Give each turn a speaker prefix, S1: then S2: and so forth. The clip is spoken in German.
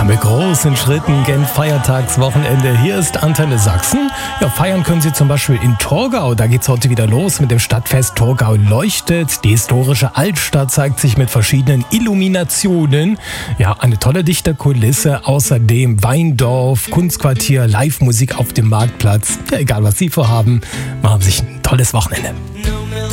S1: Mit großen Schritten gen Feiertagswochenende. Hier ist Antenne Sachsen. Ja, feiern können Sie zum Beispiel in Torgau. Da geht's heute wieder los mit dem Stadtfest Torgau leuchtet. Die historische Altstadt zeigt sich mit verschiedenen Illuminationen. Ja, eine tolle dichte Kulisse. Außerdem Weindorf, Kunstquartier, Live-Musik auf dem Marktplatz. Ja, egal was Sie vorhaben, machen Sie sich ein tolles Wochenende.